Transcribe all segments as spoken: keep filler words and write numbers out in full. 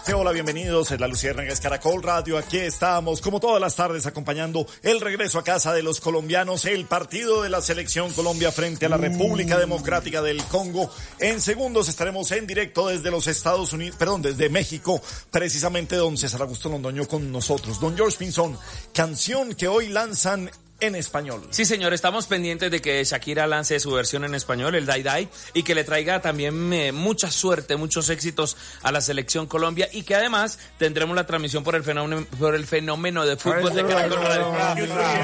gente, hola, bienvenidos. Es la Luciérnaga, es Caracol Radio. Aquí estamos, como todas las tardes, acompañando el regreso a casa de los colombianos, el partido de la Selección Colombia frente a la República Democrática del Congo. En segundos estaremos en directo desde los Estados Unidos, perdón, desde México, precisamente don César Augusto Londoño con nosotros. Don George Pinzón, canción que hoy lanzan en español. Sí, señor, estamos pendientes de que Shakira lance su versión en español, el Dai Dai, y que le traiga también eh, mucha suerte, muchos éxitos a la Selección Colombia, y que además tendremos la transmisión por el fenómeno, por el fenómeno de fútbol de Caracol Radio.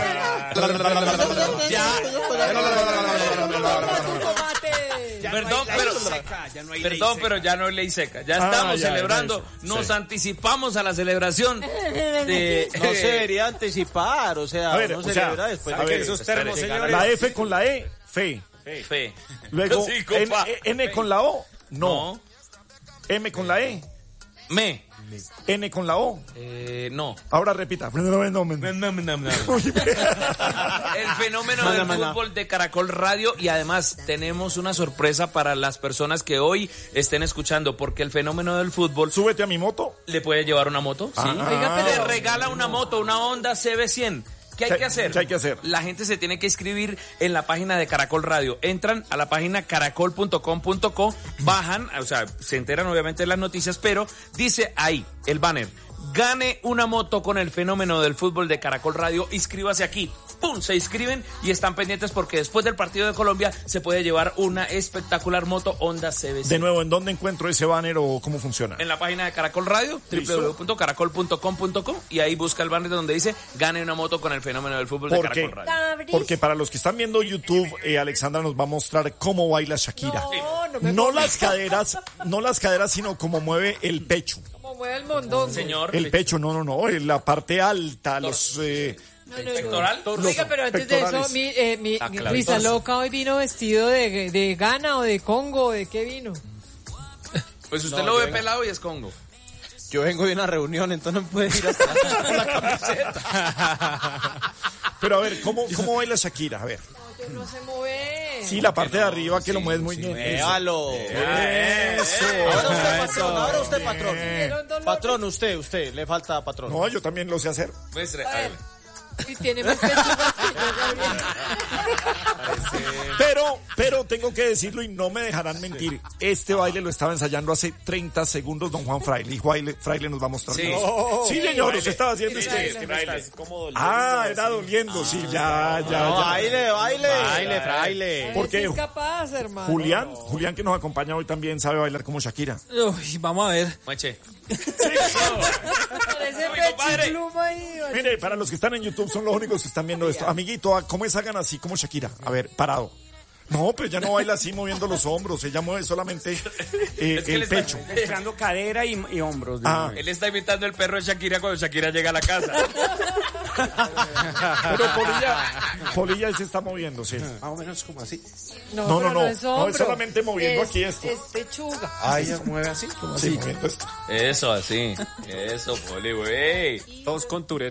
Perdón, pero, perdón, pero ya no hay ley seca. Ya estamos ah, ya, celebrando. Ya, ya, Nos sí. anticipamos a la celebración. De, no se debería anticipar, o sea, ver, no o se sea, celebra después de ver, que esos termos, señores. La F con la E, fe. Fe. fe. Luego, sí, N, N con la O, no. no. M con la E. Me. N con la O. Eh, no. Ahora repita. El fenómeno del fútbol de Caracol Radio, y además tenemos una sorpresa para las personas que hoy estén escuchando, porque el fenómeno del fútbol... Súbete a mi moto. ¿Le puede llevar una moto? Sí. Ah, Oiga, pero le regala una moto, una Honda C B cien. ¿Qué hay ¿Qué, que hacer? ¿Qué hay que hacer? La gente se tiene que inscribir en la página de Caracol Radio. Entran a la página caracol punto com punto co, bajan, o sea, se enteran obviamente de las noticias, pero dice ahí, el banner: gane una moto con el fenómeno del fútbol de Caracol Radio, inscríbase aquí. ¡Pum! Se inscriben y están pendientes porque después del partido de Colombia se puede llevar una espectacular moto Honda C B C. De nuevo, ¿en dónde encuentro ese banner o cómo funciona? En la página de Caracol Radio, doble u doble u doble u punto caracol punto com punto co, y ahí busca el banner donde dice gane una moto con el fenómeno del fútbol porque, de Caracol Radio. Porque para los que están viendo YouTube, eh, Alexandra nos va a mostrar cómo baila Shakira. No, no, me no las caderas, no las caderas, sino cómo mueve el pecho. Cómo mueve el mondongo. Señor. El pecho, no, no, no, la parte alta, los... Eh, No, no, ¿Pectoral? No. Oiga, pero antes de eso, mi, eh, mi ah, claro. Luisa Loca hoy vino vestido de, de Ghana o de Congo, ¿de qué vino? Pues usted no, lo ve venga. pelado y es Congo. Yo vengo de una reunión, entonces no puede ir hasta con la camiseta. Pero a ver, ¿cómo, cómo baila Shakira? A ver. No, no se mueve. Sí, la parte no? de arriba que sí, lo mueves muy sí, bien. Muévalo. Eso. Ahora usted, patrón, ahora usted, patrón. Eh. Patrón, usted, usted, le falta patrón. No, yo también lo sé hacer. Muestre, a ver. Y tiene más pechugas que yo. Pero, pero tengo que decirlo y no me dejarán mentir. Este baile lo estaba ensayando hace treinta segundos don Juan Fraile. Y Fraile, Fraile nos va a mostrar. Sí, oh, sí señor, usted estaba haciendo sí, usted. es que Fraile. Ah, era doliendo, ah, sí, ya, ya, no, ya. Baile, baile. Baile, Fraile. Porque es capaz, hermano. Julián, Julián que nos acompaña hoy también sabe bailar como Shakira. Uy, vamos a ver. Mueche. Sí, Parece pechipluma ahí. Mire, para los que están en YouTube son los únicos que están viendo esto. Amiguito, ¿cómo es hagan así como Shakira? A ver, parado. No, pero ella no baila así moviendo los hombros, ella mueve solamente eh, es que el pecho. Está mezclando cadera y, y hombros. Ah. Él está imitando el perro de Shakira cuando Shakira llega a la casa. Pero Polilla, Polilla se está moviendo, sí. Más o menos como así. No, no, no, no, es, no es solamente moviendo es, aquí esto. Es pechuga. Ah, ella mueve así, como Sí, así. moviendo esto. Eso, así. Eso, Poli, güey. Todos con Tourette.